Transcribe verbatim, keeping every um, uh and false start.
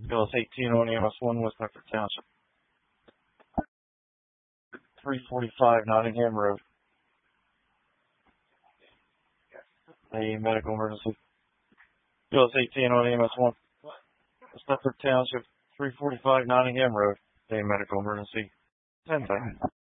U S eighteen on E M S one, West Medford Township. three forty-five Nottingham Road. A medical emergency. U S eighteen on E M S one, West Medford Township, three forty-five Nottingham Road. A medical emergency. ten seconds.